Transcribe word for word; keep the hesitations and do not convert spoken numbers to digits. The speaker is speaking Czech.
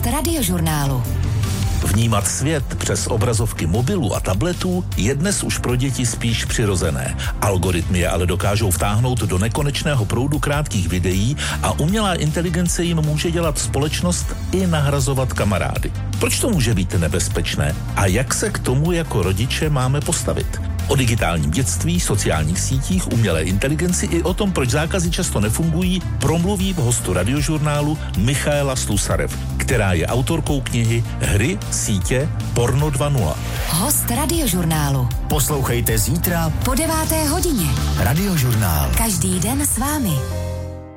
Radiožurnálu. Vnímat svět přes obrazovky mobilů a tabletů je dnes už pro děti spíš přirozené. Algoritmy je ale dokážou vtáhnout do nekonečného proudu krátkých videí a umělá inteligence jim může dělat společnost i nahrazovat kamarády. Proč to může být nebezpečné a jak se k tomu jako rodiče máme postavit? O digitálním dětství, sociálních sítích, umělé inteligenci i o tom, proč zákazy často nefungují, promluví v hostu Radiožurnálu Michaela Slusarev, která je autorkou knihy Hry, sítě, porno dva tečka nula. Host Radiožurnálu. Poslouchejte zítra Po deváté hodině. Radiožurnál. Každý den s vámi.